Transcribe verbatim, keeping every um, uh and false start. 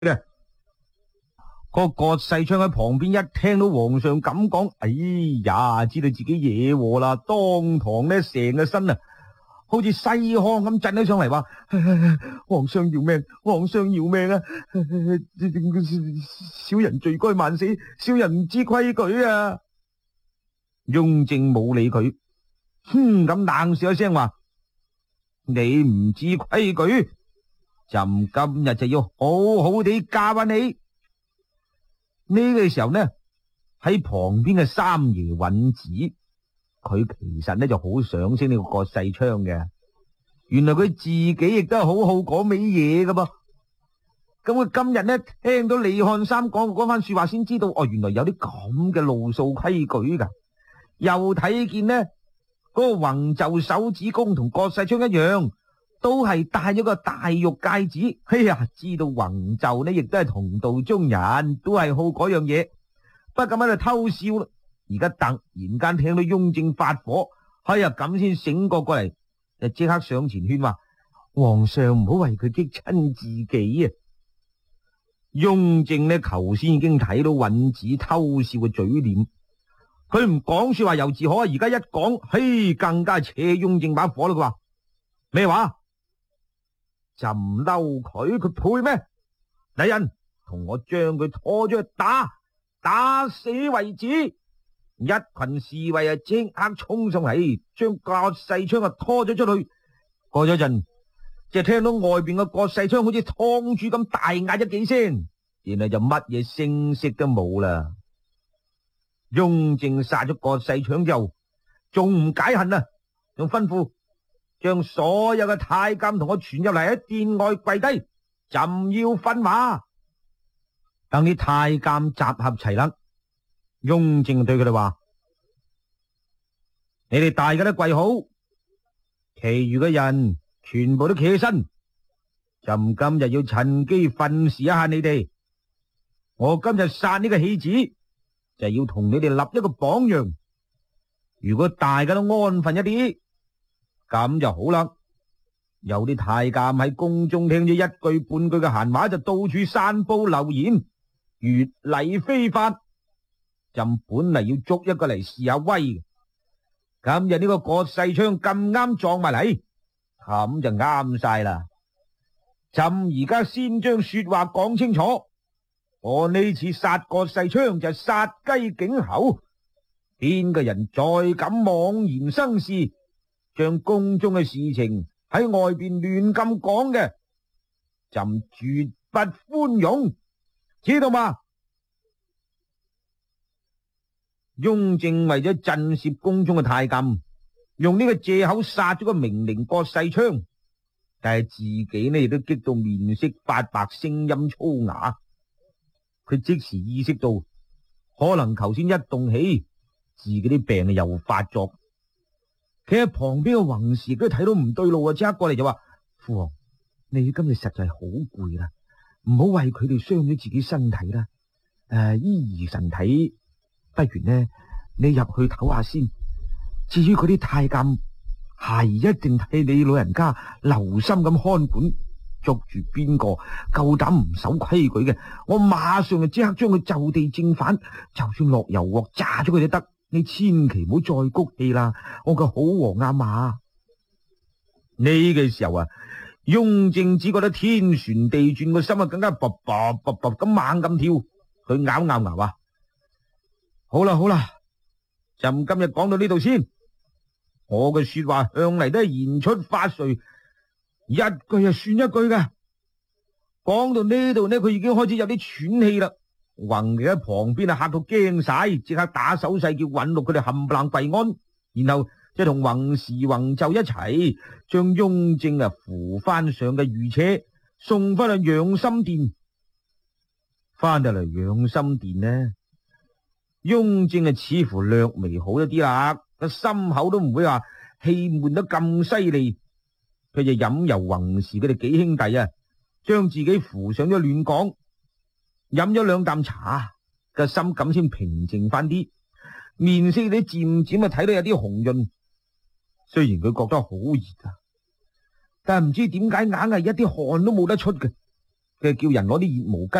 咧。個葛世昌喺旁邊一聽到皇上咁講，哎呀，知道自己惹禍啦，當堂咧成個身啊，好似西康咁震咗上嚟，話：皇上饒命，皇上饒命啊！小人罪該萬死，小人唔知規矩啊！雍正冇理佢，哼咁冷笑一聲話：你唔知規矩，朕今日就要好好地教下你。呢個時候呢，喺旁邊嘅三爺允子，佢其實呢就好想識呢個葛世昌嘅。原來佢自己亦都係好好講美嘢噶噃。咁佢今日呢聽到李漢三講嗰番說話，先知道哦，原來有啲咁嘅路數規矩噶。又睇見呢嗰個弘就手指公同葛世昌一樣，都係戴咗個大玉戒指。哎呀，知道弘就呢亦都係同道中人，都係好嗰樣嘢，不禁喺度偷笑啦。而家突然間聽到雍正發火，哎呀，咁先醒覺過嚟，就即刻上前勸話：皇上唔好為佢激親自己啊！雍正呢頭先已經睇到允子偷笑嘅嘴臉，佢唔講說話由自可，而家一講，嘿，更加扯雍正把火啦。佢話咩話？朕嬲佢，佢配咩？嚟人，同我將佢拖咗去打，打死為止。一群侍衛啊，即刻衝上嚟，將葛世昌啊拖咗出去。過咗陣，就聽到外邊嘅葛世昌好似劏豬咁大嗌咗幾聲，然後就乜嘢聲息都冇啦。雍正殺咗葛世昌之後，仲唔解恨啊？仲吩咐將所有嘅太監同我傳入嚟，喺殿外跪低，朕要訓馬。等啲太監集合齊啦，雍正對佢哋話：你哋大家都跪好，其餘嘅人全部都企起身。朕今日要趁機訓示一下你哋，我今日殺呢個戲子，就要同你哋立一個榜樣。如果大家都安分一啲，咁就好啦。有啲太監喺宮中聽咗一句半句嘅閒話，就到處散布流言，越禮非法。朕本嚟要捉一個嚟試下威，今日呢個葛世昌咁啱撞埋嚟，咁就啱晒啦。朕而家先將說話講清楚，我呢次殺葛世昌就殺雞儆猴，邊個人再敢妄言生事，將宮中嘅事情喺外邊亂咁講嘅，朕絕不寬容，知道嗎？雍正為咗震懾宮中嘅太監，用呢個借口殺咗個明靈葛世昌，但係自己呢亦都激到面色發白，聲音粗啞。佢即時意識到，可能頭先一動氣，自己啲病又發作。企喺旁邊嘅弘時都睇到唔對路啊，即刻過嚟就話：父王，你今日實在係好攰啦，唔好為佢哋傷咗自己身體啦。誒、呃，醫兒神體，不如呢，你入去唞下先。至於嗰啲太監，孩兒一定替你老人家留心咁看管，捉住邊個夠膽唔守規矩嘅，我馬上就即刻將佢就地正反，就算落油鑊炸咗佢都得。你千祈唔好再谷氣啦，我個好皇阿瑪。呢個時候啊，雍正只覺得天旋地轉，個心啊更加卜卜卜卜咁猛咁跳。佢咬咬牙話：好啦好啦，朕今日講到呢度先。我嘅說話向嚟都係言出法隨，一句就算一句嘅。講到呢度呢，佢已經開始有啲喘氣啦。弘嘅喺旁邊啊，嚇到驚晒，即刻打手勢叫允祿佢哋冚唪唥跪安，然後即係同弘時、弘就一齊將雍正啊扶翻上嘅御車，送翻去養心殿。翻到嚟養心殿呢，雍正啊似乎略微好一啲啦，個心口都唔會話氣悶得咁犀利。佢就飲由弘時佢哋幾兄弟啊，將自己扶上咗暖港。飲咗兩啖茶，個心感先平靜翻啲，面色啲漸漸啊睇到有啲紅潤。雖然佢覺得好熱啊，但係唔知點解硬係一啲汗都冇得出嘅。 佢叫人攞啲熱毛巾